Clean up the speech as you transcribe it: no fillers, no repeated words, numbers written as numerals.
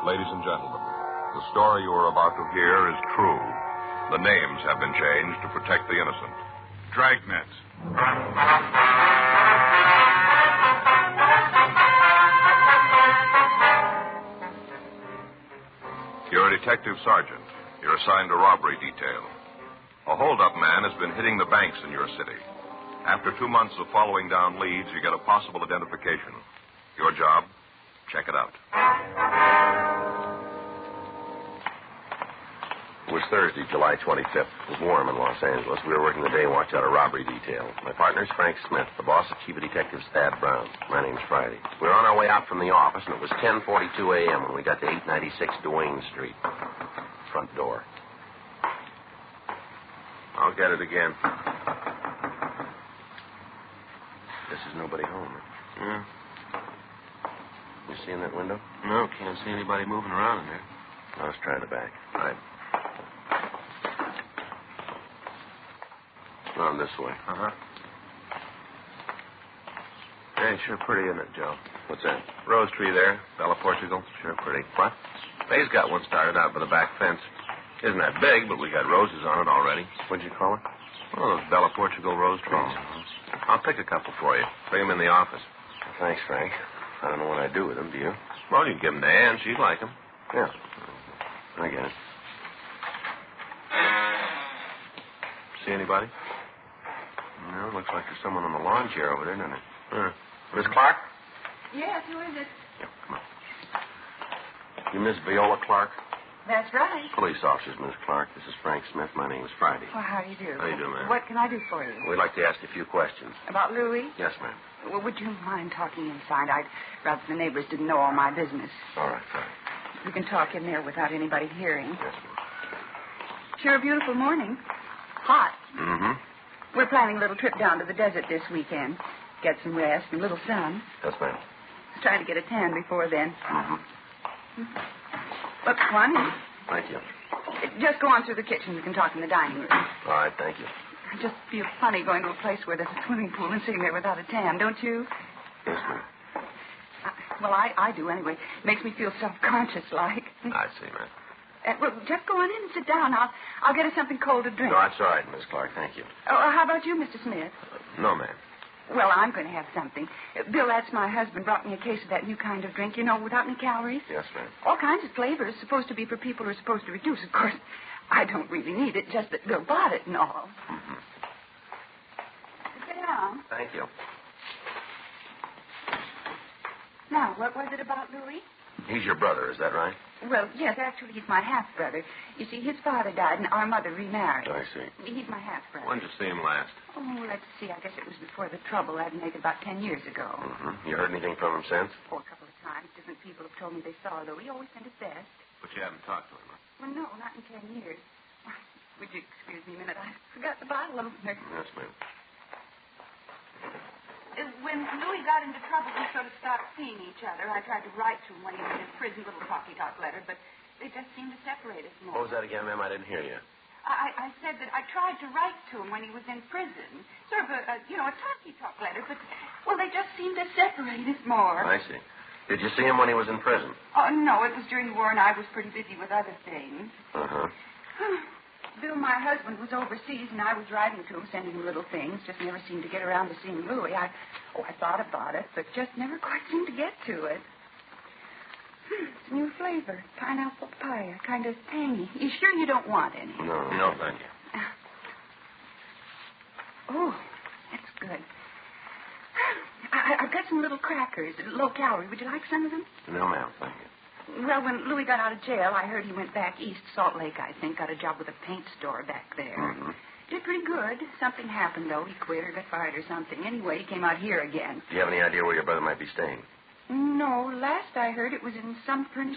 Ladies and gentlemen, the story you are about to hear is true. The names have been changed to protect the innocent. Dragnet. You're a detective sergeant. You're assigned to robbery detail. A hold-up man has been hitting the banks in your city. After 2 months of following down leads, you get a possible identification. Your job? Check it out. It was Thursday, July 25th. It was warm in Los Angeles. We were working the day watch out of robbery detail. My partner's Frank Smith. The boss is Chief of Detectives Thad Brown. My name's Friday. We were on our way out from the office, and it was 10:42 a.m. when we got to 896 Duane Street. Front door. I'll get it again. This is nobody home. Yeah. You see in that window? No, can't see anybody moving around in there. Let's try the back. All right. On this way. Uh-huh. Hey, sure pretty, isn't it, Joe? What's that? Rose tree there, Bella Portugal. Sure pretty. What? They's got one started out by the back fence. Isn't that big, but we got roses on it already. What'd you call it? Oh, those Bella Portugal rose trees. Oh. I'll pick a couple for you. Bring them in the office. Thanks, Frank. I don't know what I'd do with them, do you? Well, you can give them to Ann. She'd like them. Yeah. I get it. See anybody? No, looks like there's someone on the lawn chair over there, doesn't it? Miss Clark? Yes, who is it? Yeah, come on. You Miss Viola Clark? That's right. Police officers, Miss Clark. This is Frank Smith. My name is Friday. Well, how do you do? How you doing, ma'am? What can I do for you? We'd like to ask you a few questions. About Louis? Yes, ma'am. Well, would you mind talking inside? I'd rather the neighbors didn't know all my business. All right, fine. We can talk in there without anybody hearing. Yes, ma'am. Sure a beautiful morning. Hot. Mm-hmm. We're planning a little trip down to the desert this weekend. Get some rest and a little sun. Yes, ma'am. Try to get a tan before then. Mm-hmm. Looks funny. Thank you. Just go on through the kitchen. We can talk in the dining room. All right, thank you. I just feel funny going to a place where there's a swimming pool and sitting there without a tan, don't you? Yes, ma'am. Well, I do anyway. Makes me feel self-conscious like. I see, ma'am. Well, just go on in and sit down. I'll get us something cold to drink. No, that's all right, Miss Clark. Thank you. Oh, how about you, Mr. Smith? No, ma'am. Well, I'm going to have something. Bill, that's my husband, brought me a case of that new kind of drink, you know, without any calories. Yes, ma'am. All kinds of flavors, supposed to be for people who are supposed to reduce. Of course, I don't really need it, just that Bill bought it and all. Mm-hmm. Sit down. Thank you. Now, what was it about Louis? He's your brother, is that right? Well, yes, actually, he's my half-brother. You see, his father died and our mother remarried. I see. He's my half-brother. When did you see him last? Oh, let's see. I guess it was before the trouble. I'd make it about 10 years ago. Mm-hmm. You heard anything from him since? Oh, a couple of times. Different people have told me they saw Louis. He always sent his best. But you haven't talked to him, huh? Well, no, not in 10 years. Would you excuse me a minute? I forgot the bottle opener. Yes, ma'am. When Louis got into trouble, we sort of stopped seeing each other. I tried to write to him when he was in prison, little talky-talk letter, but they just seemed to separate us more. What was that again, ma'am? I didn't hear you. I said that I tried to write to him when he was in prison. Sort of a talky-talk letter, but, well, they just seemed to separate us more. I see. Did you see him when he was in prison? Oh, no, it was during the war, and I was pretty busy with other things. Uh-huh. Bill, my husband, was overseas, and I was writing to him, sending him little things. Just never seemed to get around to seeing Louis. I thought about it, but just never quite seemed to get to it. It's a new flavor. Pineapple papaya. Kind of tangy. You sure you don't want any? No, thank you. Oh, that's good. I've got some little crackers, low calorie. Would you like some of them? No, ma'am, thank you. Well, when Louis got out of jail, I heard he went back east, Salt Lake, I think. Got a job with a paint store back there. Mm-hmm. Did pretty good. Something happened, though. He quit or got fired or something. Anyway, he came out here again. Do you have any idea where your brother might be staying? No, last I heard it was in some furnished